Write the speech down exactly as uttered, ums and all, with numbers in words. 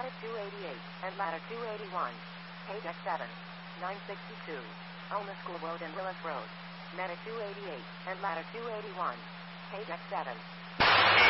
Medic two eighty-eight and Ladder two eighty-one. Page X seven. nine sixty-two. Elma School Road and Willis Road. Medic two eighty-eight and Ladder two eighty-one. Page X seven.